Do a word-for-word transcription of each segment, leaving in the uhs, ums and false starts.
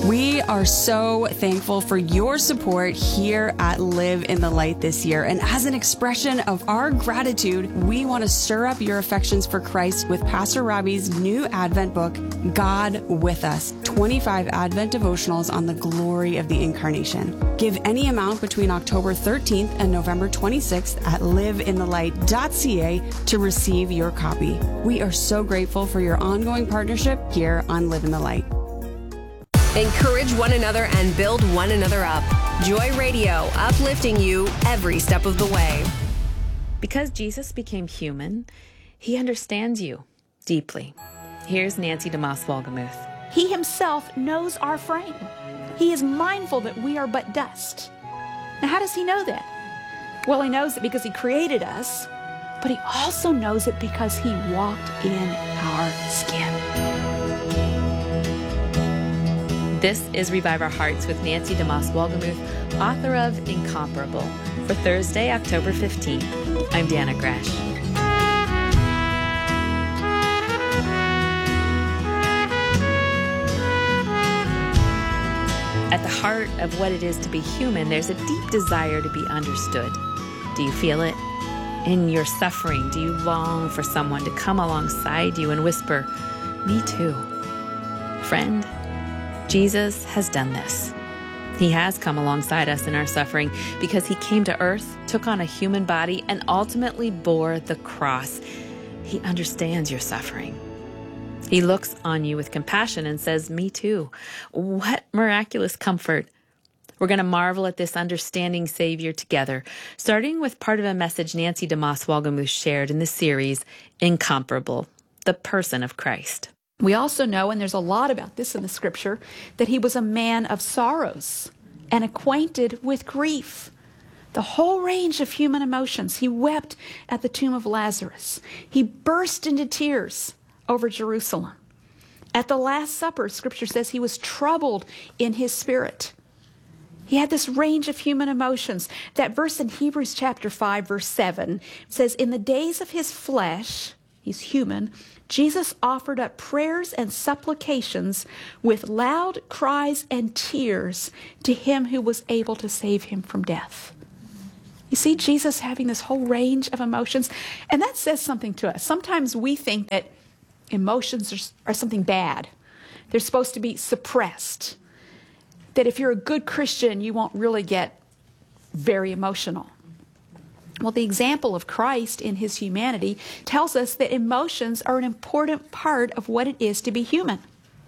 We are so thankful for your support here at Live in the Light this year. And as an expression of our gratitude, we want to stir up your affections for Christ with Pastor Robbie's new Advent book, God With Us, twenty-five Advent devotionals on the glory of the Incarnation. Give any amount between October thirteenth and November twenty-sixth at live in the light dot c a to receive your copy. We are so grateful for your ongoing partnership here on Live in the Light. Encourage one another and build one another up. Joy Radio, uplifting you every step of the way. Because Jesus became human, he understands you deeply. Here's Nancy DeMoss Wolgemuth. He himself knows our frame. He is mindful that we are but dust. Now, how does he know that? Well, he knows it because he created us, but he also knows it because he walked in our skin. This is Revive Our Hearts with Nancy DeMoss Wolgemuth, author of Incomparable, for Thursday, October fifteenth. I'm Dana Gresh. At the heart of what it is to be human, there's a deep desire to be understood. Do you feel it? In your suffering, do you long for someone to come alongside you and whisper, "Me too"? Friend, Jesus has done this. He has come alongside us in our suffering because he came to earth, took on a human body, and ultimately bore the cross. He understands your suffering. He looks on you with compassion and says, "Me too." What miraculous comfort. We're going to marvel at this understanding Savior together, starting with part of a message Nancy DeMoss Wolgemuth shared in the series, Incomparable, the Person of Christ. We also know, and there's a lot about this in the scripture, that he was a man of sorrows and acquainted with grief. The whole range of human emotions. He wept at the tomb of Lazarus. He burst into tears over Jerusalem. At the Last Supper, scripture says he was troubled in his spirit. He had this range of human emotions. That verse in Hebrews chapter five, verse seven says, "In the days of his flesh," he's human, "Jesus offered up prayers and supplications with loud cries and tears to him who was able to save him from death." You see Jesus having this whole range of emotions, and that says something to us. Sometimes we think that emotions are, are something bad. They're supposed to be suppressed. That if you're a good Christian, you won't really get very emotional. Well, the example of Christ in his humanity tells us that emotions are an important part of what it is to be human.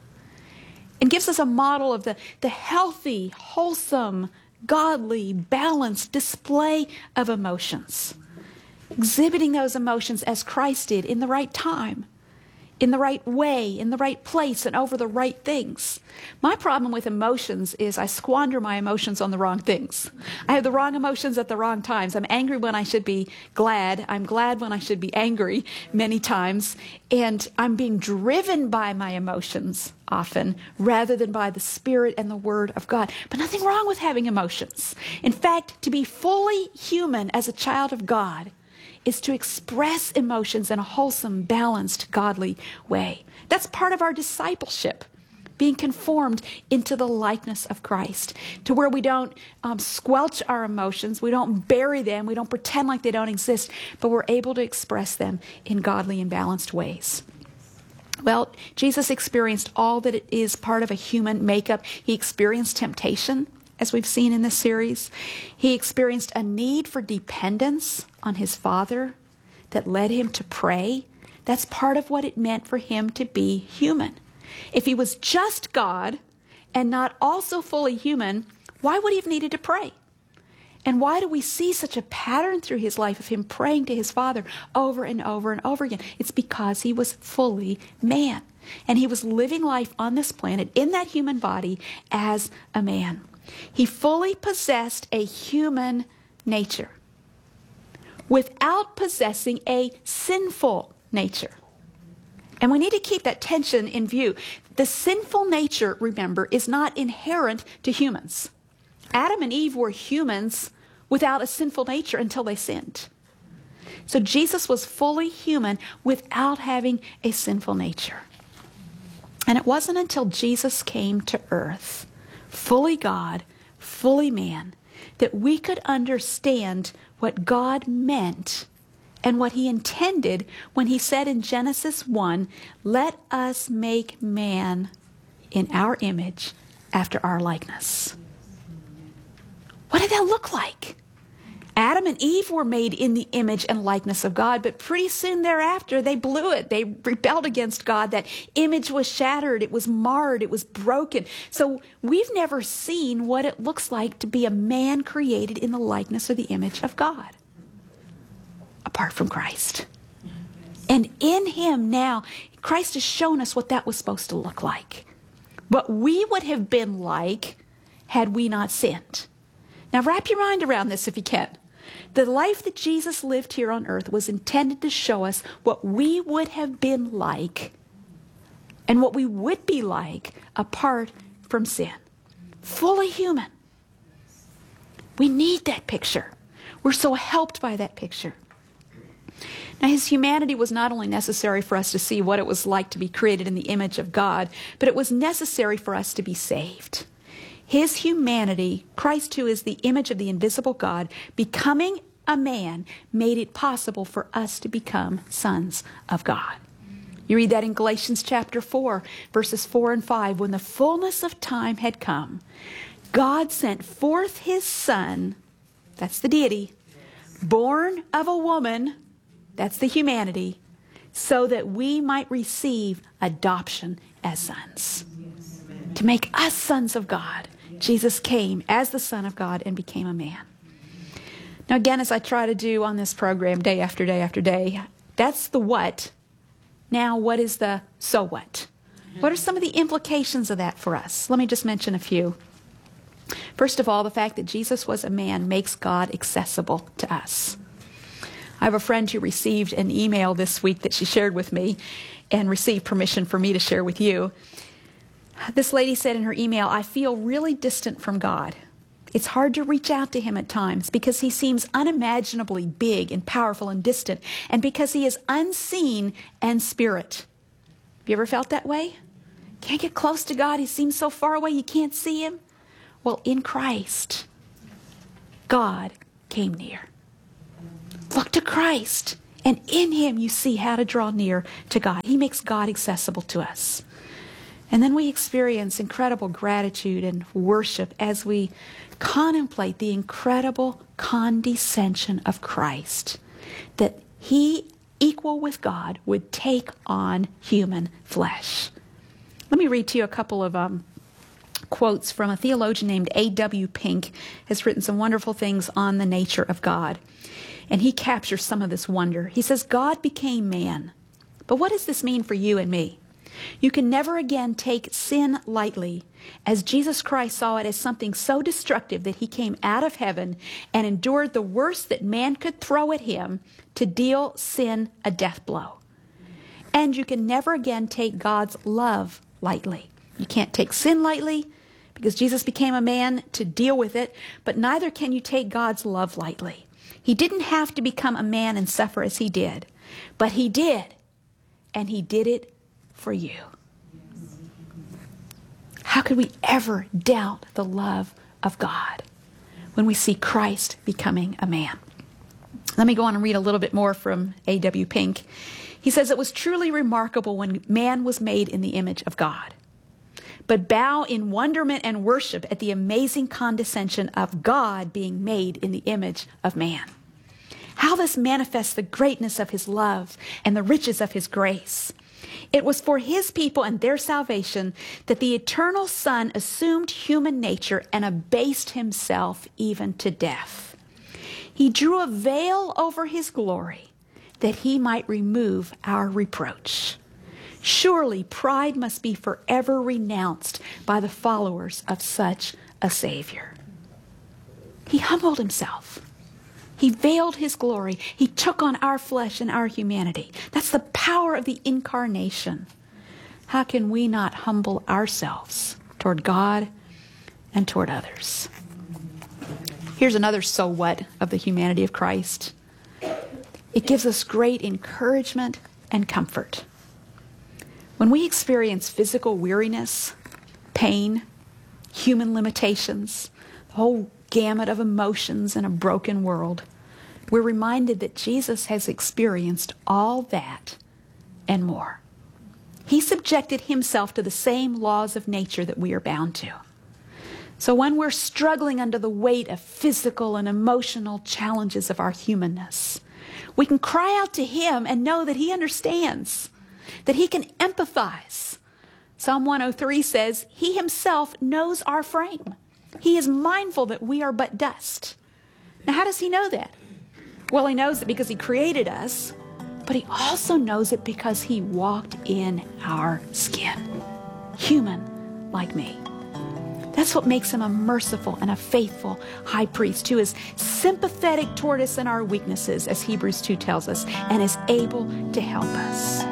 It gives us a model of the, the healthy, wholesome, godly, balanced display of emotions. Exhibiting those emotions as Christ did in the right time, in the right way, in the right place, and over the right things. My problem with emotions is I squander my emotions on the wrong things. I have the wrong emotions at the wrong times. I'm angry when I should be glad. I'm glad when I should be angry many times. And I'm being driven by my emotions often rather than by the Spirit and the Word of God. But nothing wrong with having emotions. In fact, to be fully human as a child of God is to express emotions in a wholesome, balanced, godly way. That's part of our discipleship, being conformed into the likeness of Christ, to where we don't um, squelch our emotions, we don't bury them, we don't pretend like they don't exist, but we're able to express them in godly and balanced ways. Well, Jesus experienced all that it is part of a human makeup. He experienced temptation, as we've seen in this series. He experienced a need for dependence on his Father that led him to pray. That's part of what it meant for him to be human. If he was just God and not also fully human, why would he have needed to pray? And why do we see such a pattern through his life of him praying to his Father over and over and over again? It's because he was fully man. And he was living life on this planet in that human body as a man. He fully possessed a human nature without possessing a sinful nature. And we need to keep that tension in view. The sinful nature, remember, is not inherent to humans. Adam and Eve were humans without a sinful nature until they sinned. So Jesus was fully human without having a sinful nature. And it wasn't until Jesus came to earth, fully God, fully man, that we could understand what God meant and what he intended when he said in Genesis one, let us make man in our image after our likeness. What did that look like? Adam and Eve were made in the image and likeness of God, but pretty soon thereafter, they blew it. They rebelled against God. That image was shattered. It was marred. It was broken. So we've never seen what it looks like to be a man created in the likeness or the image of God, apart from Christ. And in him now, Christ has shown us what that was supposed to look like. What we would have been like had we not sinned. Now wrap your mind around this if you can. The life that Jesus lived here on earth was intended to show us what we would have been like and what we would be like apart from sin. Fully human. We need that picture. We're so helped by that picture. Now, his humanity was not only necessary for us to see what it was like to be created in the image of God, but it was necessary for us to be saved. His humanity, Christ who is the image of the invisible God, becoming a man, made it possible for us to become sons of God. You read that in Galatians chapter four, verses four and five. When the fullness of time had come, God sent forth his Son, that's the deity, born of a woman, that's the humanity, so that we might receive adoption as sons. To make us sons of God, Jesus came as the Son of God and became a man. Now again, as I try to do on this program day after day after day, that's the what. Now what is the so what? What are some of the implications of that for us? Let me just mention a few. First of all, the fact that Jesus was a man makes God accessible to us. I have a friend who received an email this week that she shared with me and received permission for me to share with you. This lady said in her email, I feel really distant from God. It's hard to reach out to him at times because he seems unimaginably big and powerful and distant, and because he is unseen and spirit. Have you ever felt that way? Can't get close to God. He seems so far away you can't see him. Well, in Christ, God came near. Look to Christ, and in him you see how to draw near to God. He makes God accessible to us. And then we experience incredible gratitude and worship as we contemplate the incredible condescension of Christ, that he, equal with God, would take on human flesh. Let me read to you a couple of um, quotes from a theologian named A W Pink, has written some wonderful things on the nature of God. And he captures some of this wonder. He says, God became man. But what does this mean for you and me? You can never again take sin lightly, as Jesus Christ saw it as something so destructive that he came out of heaven and endured the worst that man could throw at him to deal sin a death blow. And you can never again take God's love lightly. You can't take sin lightly because Jesus became a man to deal with it, but neither can you take God's love lightly. He didn't have to become a man and suffer as he did, but he did, and he did it for you. How could we ever doubt the love of God when we see Christ becoming a man? Let me go on and read a little bit more from A W Pink. He says, it was truly remarkable when man was made in the image of God. But bow in wonderment and worship at the amazing condescension of God being made in the image of man. How this manifests the greatness of his love and the riches of his grace. It was for his people and their salvation that the eternal Son assumed human nature and abased himself even to death. He drew a veil over his glory that he might remove our reproach. Surely pride must be forever renounced by the followers of such a Savior. He humbled himself. He veiled his glory. He took on our flesh and our humanity. That's the power of the incarnation. How can we not humble ourselves toward God and toward others? Here's another so what of the humanity of Christ. It gives us great encouragement and comfort. When we experience physical weariness, pain, human limitations, the whole gamut of emotions in a broken world, we're reminded that Jesus has experienced all that and more. He subjected himself to the same laws of nature that we are bound to. So when we're struggling under the weight of physical and emotional challenges of our humanness, we can cry out to him and know that he understands, that he can empathize. Psalm one oh three says, he himself knows our frame. He is mindful that we are but dust. Now, how does he know that? Well, he knows it because he created us, but he also knows it because he walked in our skin. Human like me. That's what makes him a merciful and a faithful high priest who is sympathetic toward us in our weaknesses, as Hebrews two tells us, and is able to help us.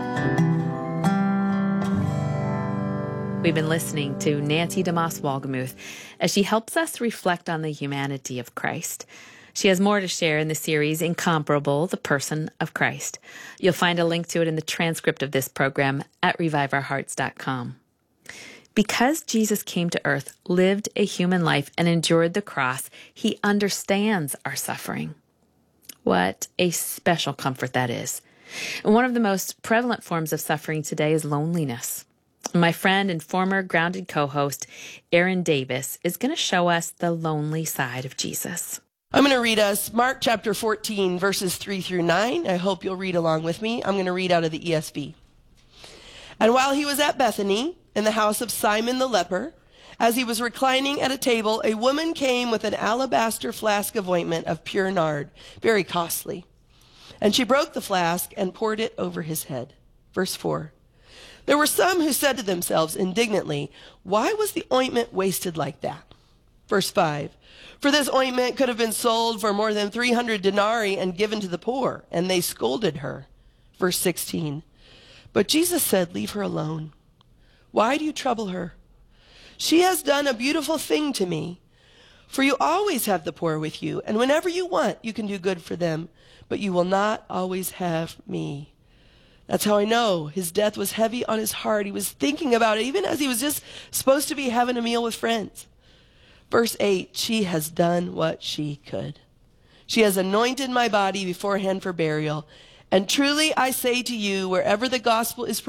We've been listening to Nancy DeMoss Wolgemuth as she helps us reflect on the humanity of Christ. She has more to share in the series, Incomparable, the Person of Christ. You'll find a link to it in the transcript of this program at revive our hearts dot com. Because Jesus came to earth, lived a human life, and endured the cross, he understands our suffering. What a special comfort that is. And one of the most prevalent forms of suffering today is loneliness. My friend and former Grounded co-host, Aaron Davis, is going to show us the lonely side of Jesus. I'm going to read us Mark chapter fourteen, verses three through nine. I hope you'll read along with me. I'm going to read out of the E S V. And while he was at Bethany, in the house of Simon the leper, as he was reclining at a table, a woman came with an alabaster flask of ointment of pure nard, very costly. And she broke the flask and poured it over his head. Verse four. There were some who said to themselves indignantly, why was the ointment wasted like that? Verse five. For this ointment could have been sold for more than three hundred denarii and given to the poor. And they scolded her. Verse sixteen. But Jesus said, leave her alone. Why do you trouble her? She has done a beautiful thing to me. For you always have the poor with you, and whenever you want, you can do good for them, but you will not always have me. That's how I know his death was heavy on his heart. He was thinking about it, even as he was just supposed to be having a meal with friends. Verse eight, she has done what she could. She has anointed my body beforehand for burial. And truly I say to you, wherever the gospel is